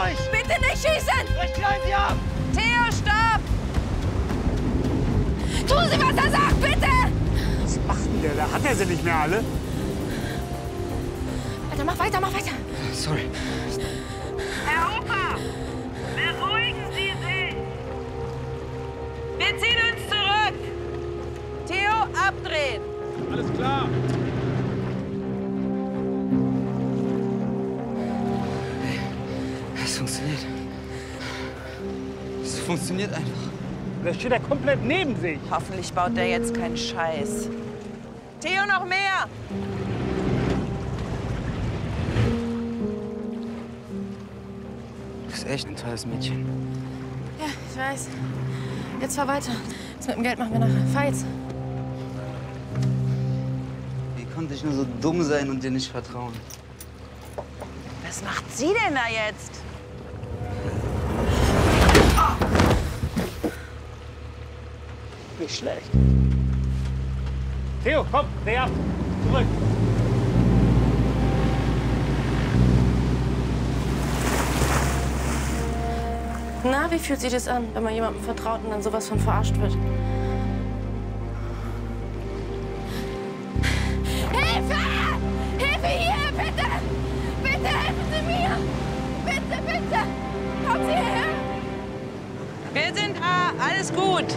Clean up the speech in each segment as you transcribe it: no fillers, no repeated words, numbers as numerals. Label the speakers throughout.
Speaker 1: euch!
Speaker 2: Bitte nicht schießen!
Speaker 1: Ich knall Sie ab!
Speaker 2: Theo, stopp! Tun Sie, was er sagt, bitte!
Speaker 1: Was macht denn der? Da hat er sie nicht mehr alle.
Speaker 2: Alter, mach weiter, mach weiter.
Speaker 1: Sorry.
Speaker 3: Herr Hofer, beruhigen Sie sich. Wir ziehen uns zurück. Theo, abdrehen.
Speaker 1: Alles klar.
Speaker 4: Es funktioniert. Es funktioniert einfach.
Speaker 1: Da steht er komplett neben sich.
Speaker 3: Hoffentlich baut der jetzt keinen Scheiß. Theo, noch mehr.
Speaker 4: Du bist echt ein tolles Mädchen.
Speaker 2: Ja, ich weiß. Jetzt fahr weiter. Das mit dem Geld machen wir nachher. Fahr jetzt.
Speaker 4: Wie konnte ich nur so dumm sein und dir nicht vertrauen?
Speaker 3: Was macht sie denn da jetzt?
Speaker 1: Nicht schlecht. Theo, komm, dreh ab. Zurück.
Speaker 2: Na, wie fühlt sich das an, wenn man jemandem vertraut und dann sowas von verarscht wird? Hilfe! Hilfe hier, bitte! Bitte helfen Sie mir! Bitte, bitte! Kommen Sie her!
Speaker 3: Wir sind da. Alles gut.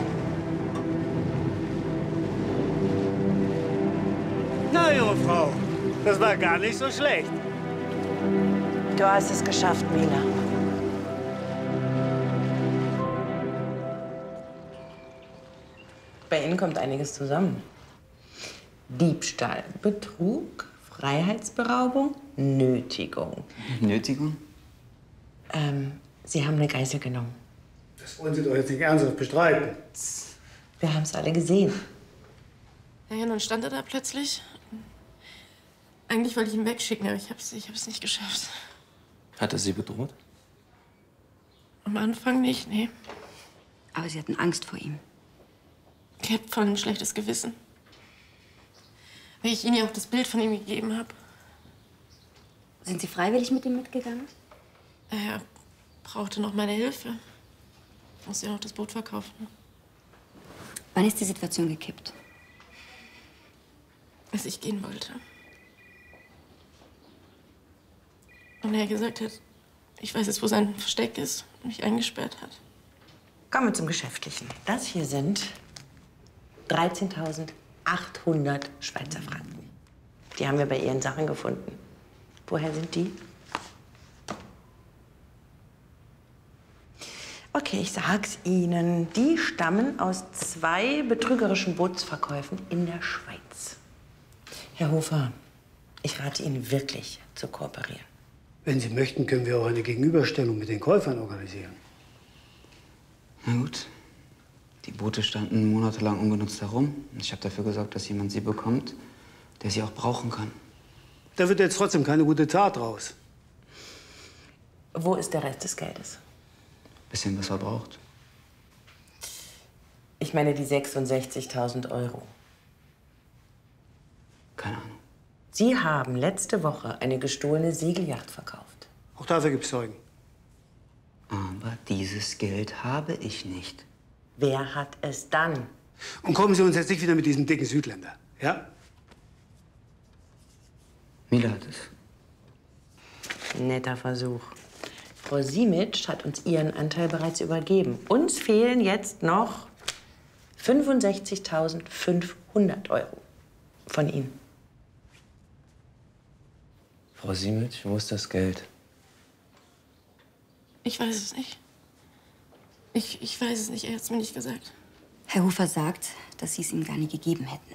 Speaker 1: Na, junge Frau, das war gar nicht so schlecht.
Speaker 3: Du hast es geschafft, Mila.
Speaker 5: Bei Ihnen kommt einiges zusammen. Diebstahl, Betrug, Freiheitsberaubung, Nötigung.
Speaker 4: Nötigung?
Speaker 5: Sie haben eine Geißel genommen.
Speaker 1: Das wollen Sie doch jetzt nicht ernsthaft bestreiten.
Speaker 5: Wir haben es alle gesehen.
Speaker 2: Ja, und dann stand er da plötzlich. Eigentlich wollte ich ihn wegschicken, aber ich hab's nicht geschafft.
Speaker 6: Hat er Sie bedroht?
Speaker 2: Am Anfang nicht, nee.
Speaker 7: Aber Sie hatten Angst vor ihm.
Speaker 2: Ich hab voll ein schlechtes Gewissen. Weil ich Ihnen ja auch das Bild von ihm gegeben habe.
Speaker 7: Sind Sie freiwillig mit ihm mitgegangen?
Speaker 2: Er brauchte noch meine Hilfe. Ich musste ja noch das Boot verkaufen.
Speaker 7: Wann ist die Situation gekippt?
Speaker 2: Als ich gehen wollte. Und er gesagt hat, ich weiß jetzt, wo sein Versteck ist und mich eingesperrt hat.
Speaker 5: Kommen wir zum Geschäftlichen. Das hier sind 13.800 Schweizer Franken. Die haben wir bei Ihren Sachen gefunden. Woher sind die? Okay, ich sag's Ihnen. Die stammen aus 2 betrügerischen Bootsverkäufen in der Schweiz. Herr Hofer, ich rate Ihnen wirklich zu kooperieren.
Speaker 1: Wenn Sie möchten, können wir auch eine Gegenüberstellung mit den Käufern organisieren.
Speaker 4: Na gut. Die Boote standen monatelang ungenutzt herum. Ich habe dafür gesorgt, dass jemand sie bekommt, der sie auch brauchen kann.
Speaker 1: Da wird jetzt trotzdem keine gute Tat draus.
Speaker 5: Wo ist der Rest des Geldes?
Speaker 4: Bisschen was er braucht.
Speaker 5: Ich meine die 66.000 Euro.
Speaker 4: Keine Ahnung.
Speaker 5: Sie haben letzte Woche eine gestohlene Segelyacht verkauft.
Speaker 1: Auch dafür gibt's Zeugen.
Speaker 4: Aber dieses Geld habe ich nicht.
Speaker 5: Wer hat es dann?
Speaker 1: Und kommen Sie uns jetzt nicht wieder mit diesem dicken Südländer, ja?
Speaker 4: Mila hat es.
Speaker 5: Netter Versuch. Frau Siemitsch hat uns ihren Anteil bereits übergeben. Uns fehlen jetzt noch 65.500 Euro von Ihnen.
Speaker 6: Frau Siemitsch, wo ist das Geld?
Speaker 2: Ich weiß es nicht. Ich weiß es nicht, er hat es mir nicht gesagt.
Speaker 7: Herr Hofer sagt, dass Sie es ihm gar nie gegeben hätten.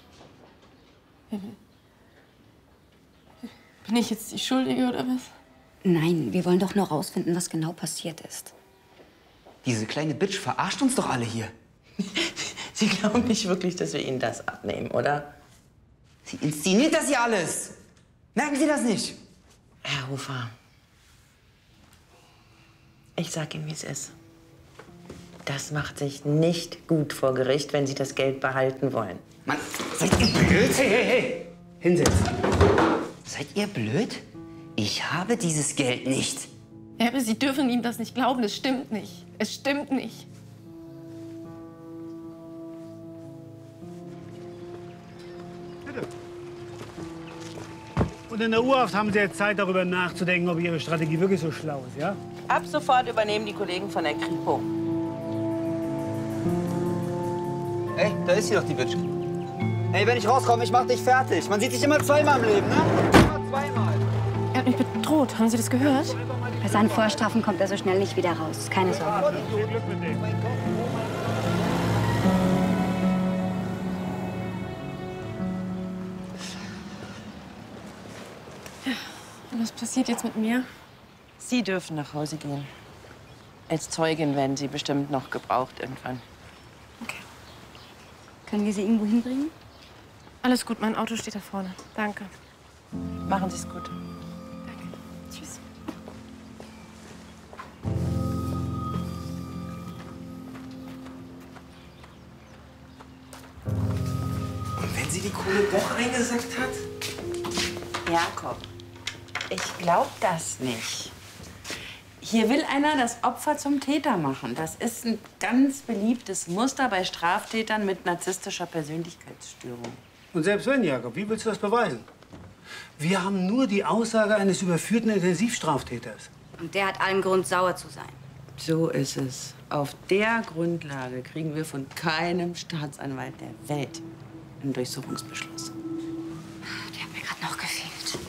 Speaker 2: Bin ich jetzt die Schuldige oder was?
Speaker 7: Nein, wir wollen doch nur rausfinden, was genau passiert ist.
Speaker 4: Diese kleine Bitch verarscht uns doch alle hier.
Speaker 5: Sie glauben nicht wirklich, dass wir Ihnen das abnehmen, oder?
Speaker 4: Sie inszeniert das hier alles. Merken Sie das nicht?
Speaker 5: Herr Hofer, ich sag Ihnen, wie es ist. Das macht sich nicht gut vor Gericht, wenn Sie das Geld behalten wollen.
Speaker 4: Mann, seid ihr blöd?
Speaker 1: Hey, hey, hey! Hinsetzen.
Speaker 4: Seid ihr blöd? Ich habe dieses Geld nicht.
Speaker 2: Ja, aber Sie dürfen ihm das nicht glauben. Es stimmt nicht. Es stimmt nicht.
Speaker 1: Bitte. Und in der Urhaft haben Sie jetzt Zeit, darüber nachzudenken, ob Ihre Strategie wirklich so schlau ist, ja?
Speaker 5: Ab sofort übernehmen die Kollegen von der Kripo.
Speaker 4: Ey, da ist sie doch, die Bitch. Ey, wenn ich rauskomme, ich mach dich fertig. Man sieht sich immer zweimal im Leben, ne? Immer zweimal.
Speaker 2: Er hat mich bedroht. Haben Sie das gehört?
Speaker 7: Bei seinen Vorstrafen kommt er so schnell nicht wieder raus. Keine Sorge.
Speaker 1: Glück mit dem.
Speaker 2: Und was passiert jetzt mit mir?
Speaker 5: Sie dürfen nach Hause gehen. Als Zeugin werden Sie bestimmt noch gebraucht irgendwann.
Speaker 2: Okay.
Speaker 7: Können wir sie irgendwo hinbringen?
Speaker 2: Alles gut, mein Auto steht da vorne. Danke.
Speaker 5: Machen Sie es gut.
Speaker 2: Danke. Tschüss.
Speaker 6: Und wenn sie die Kohle doch eingesackt hat?
Speaker 5: Jakob, ich glaube das nicht. Hier will einer das Opfer zum Täter machen. Das ist ein ganz beliebtes Muster bei Straftätern mit narzisstischer Persönlichkeitsstörung.
Speaker 1: Und selbst wenn, Jakob, wie willst du das beweisen? Wir haben nur die Aussage eines überführten Intensivstraftäters.
Speaker 7: Und der hat allen Grund, sauer zu sein.
Speaker 5: So ist es. Auf der Grundlage kriegen wir von keinem Staatsanwalt der Welt einen Durchsuchungsbeschluss.
Speaker 7: Der hat mir gerade noch gefehlt.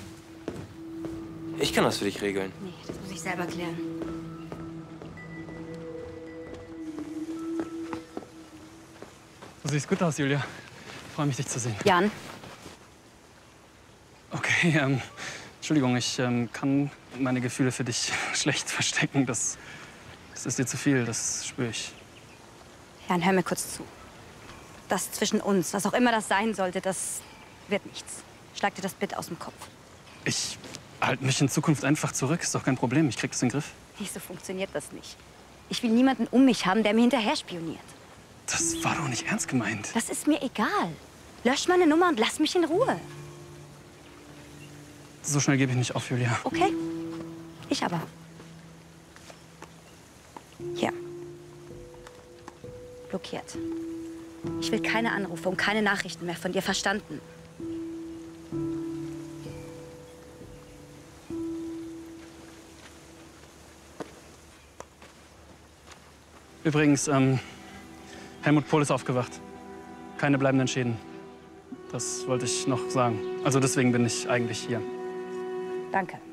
Speaker 6: Ich kann das für dich regeln.
Speaker 7: Nee, das muss ich selber klären.
Speaker 8: Du siehst gut aus, Julia. Freue mich, dich zu sehen.
Speaker 7: Jan,
Speaker 8: Okay, Entschuldigung, ich kann meine Gefühle für dich schlecht verstecken. Das ist dir zu viel, das spüre ich.
Speaker 7: Jan, hör mir kurz zu. Das zwischen uns, was auch immer das sein sollte, das wird nichts. Schlag dir das bitte aus dem Kopf.
Speaker 8: Ich halte mich in Zukunft einfach zurück. Ist doch kein Problem. Ich krieg das in den Griff.
Speaker 7: Nee, so funktioniert das nicht. Ich will niemanden um mich haben, der mir hinterher spioniert.
Speaker 8: Das war doch nicht ernst gemeint.
Speaker 7: Das ist mir egal. Lösch meine Nummer und lass mich in Ruhe.
Speaker 8: So schnell gebe ich nicht auf, Julia.
Speaker 7: Okay? Ich aber. Hier. Blockiert. Ich will keine Anrufe und keine Nachrichten mehr von dir, verstanden?
Speaker 8: Übrigens, Helmut Pohl ist aufgewacht. Keine bleibenden Schäden. Das wollte ich noch sagen. Also deswegen bin ich eigentlich hier.
Speaker 7: Danke.